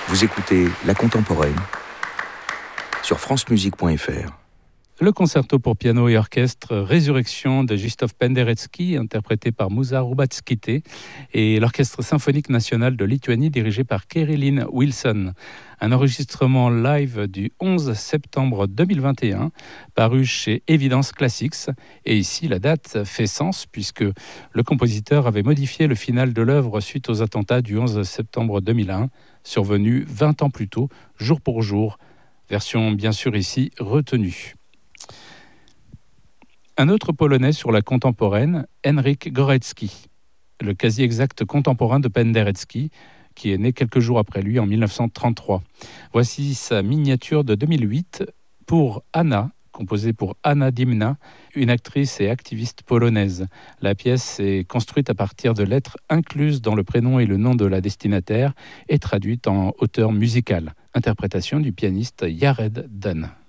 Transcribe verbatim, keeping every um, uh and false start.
Vous écoutez La Contemporaine sur francemusique point f r. Le concerto pour piano et orchestre Résurrection de Krzysztof Penderecki, interprété par Musa Hrubats-Khyté, et l'Orchestre symphonique national de Lituanie, dirigé par Kerilyn Wilson. Un enregistrement live du onze septembre deux mille vingt et un, paru chez Evidence Classics. Et ici, la date fait sens, puisque le compositeur avait modifié le final de l'œuvre suite aux attentats du onze septembre deux mille un, survenus vingt ans plus tôt, jour pour jour. Version bien sûr ici retenue. Un autre Polonais sur la contemporaine, Henryk Górecki, le quasi-exact contemporain de Penderecki, qui est né quelques jours après lui en dix-neuf cent trente-trois. Voici sa miniature de deux mille huit pour Anna, composée pour Anna Dimna, une actrice et activiste polonaise. La pièce est construite à partir de lettres incluses dans le prénom et le nom de la destinataire et traduite en auteur musical. Interprétation du pianiste Jared Dunn.